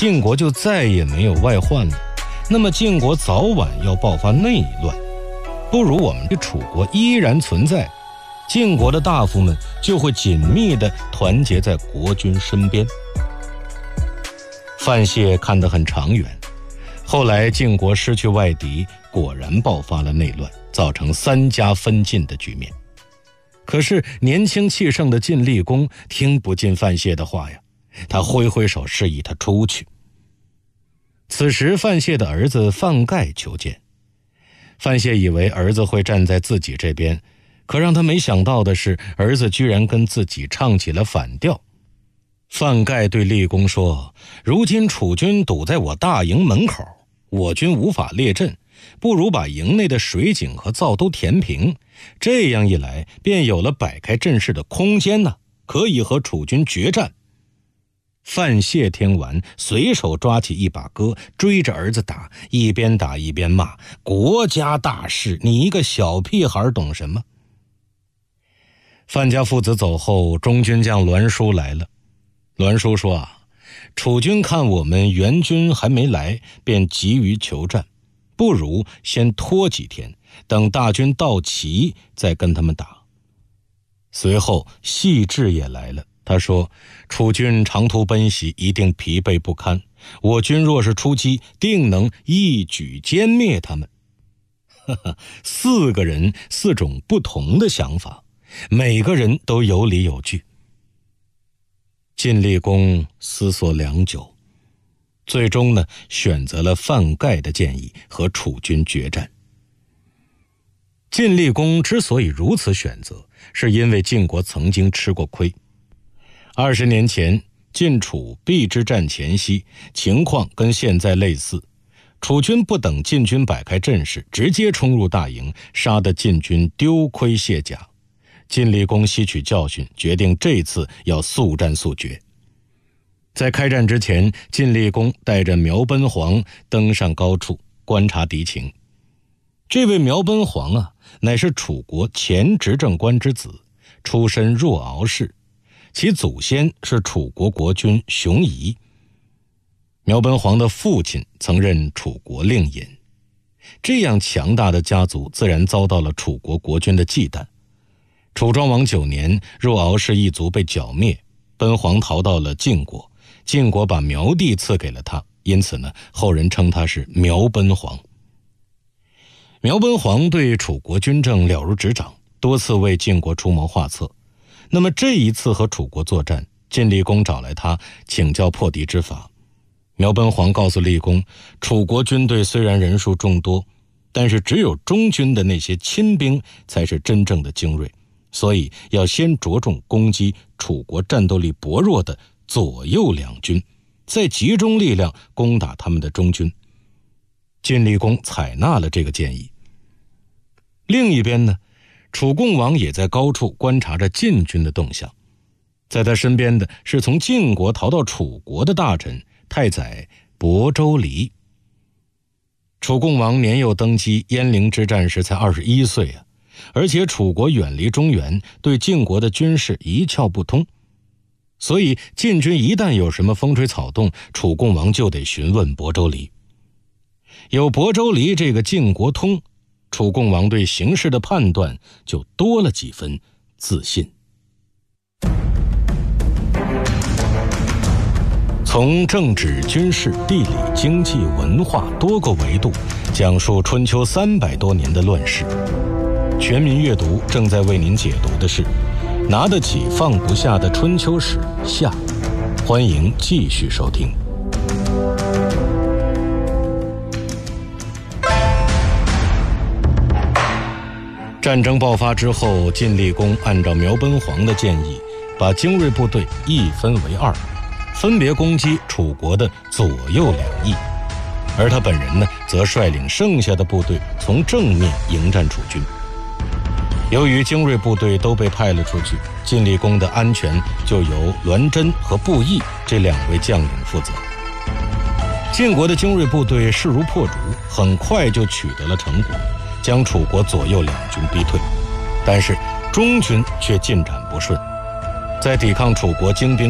晋国就再也没有外患了，那么晋国早晚要爆发内乱，不如我们的楚国依然存在，晋国的大夫们就会紧密地团结在国君身边。范谢看得很长远，后来晋国失去外敌，果然爆发了内乱，造成3家分晋的局面。可是年轻气盛的晋厉公听不进范谢的话呀，他挥挥手示意他出去。此时范谢的儿子范盖求见，范谢以为儿子会站在自己这边，可让他没想到的是，儿子居然跟自己唱起了反调。范盖对厉公说，如今楚军堵在我大营门口，我军无法列阵，不如把营内的水井和灶都填平，这样一来便有了摆开阵势的空间呢，可以和楚军决战。范谢听完，随手抓起一把戈，追着儿子打，一边打一边骂，国家大事，你一个小屁孩懂什么？范家父子走后，中军将栾书来了。栾书说楚军看我们援军还没来，便急于求战，不如先拖几天，等大军到齐再跟他们打。随后细致也来了，他说，楚军长途奔袭，一定疲惫不堪，我军若是出击，定能一举歼灭他们。4个人4种不同的想法，每个人都有理有据。晋厉公思索良久，最终呢，选择了范盖的建议，和楚军决战。晋厉公之所以如此选择，是因为晋国曾经吃过亏。20年前晋楚邲之战前夕，情况跟现在类似，楚军不等晋军摆开阵势，直接冲入大营，杀得晋军丢盔卸甲。晋厉公吸取教训，决定这次要速战速决。在开战之前，晋厉公带着苗奔黄登上高处观察敌情。这位苗奔黄乃是楚国前执政官之子，出身若敖氏，其祖先是楚国国君熊夷。苗奔黄的父亲曾任楚国令尹，这样强大的家族自然遭到了楚国国君的忌惮。楚庄王9年，若敖氏一族被剿灭，奔黄逃到了晋国，晋国把苗地赐给了他，因此呢，后人称他是苗奔黄。苗奔黄对楚国军政了如指掌，多次为晋国出谋划策。那么这一次和楚国作战，晋厉公找来他请教破敌之法。苗奔黄告诉厉公，楚国军队虽然人数众多，但是只有中军的那些亲兵才是真正的精锐，所以要先着重攻击楚国战斗力薄弱的左右两军，再集中力量攻打他们的中军。晋厉公采纳了这个建议。另一边呢，楚共王也在高处观察着晋军的动向。在他身边的是从晋国逃到楚国的大臣太宰亳州离。楚共王年幼登基，鄢陵之战时才21岁而且楚国远离中原，对晋国的军事一窍不通，所以晋军一旦有什么风吹草动，楚共王就得询问亳州离。有亳州离这个晋国通，楚共王对形势的判断就多了几分自信。从政治、军事、地理、经济、文化多个维度讲述春秋300多年的乱世。全民阅读正在为您解读的是《拿得起放不下的春秋史》下，欢迎继续收听。战争爆发之后，晋厉公按照苗奔黄的建议，把精锐部队一分为2，分别攻击楚国的左右两翼，而他本人呢，则率领剩下的部队从正面迎战楚军。由于精锐部队都被派了出去，晋厉公的安全就由栾真和布衣这2位将领负责。晋国的精锐部队势如破竹，很快就取得了成果，将楚国左右两军逼退，但是中军却进展不顺，在抵抗楚国精兵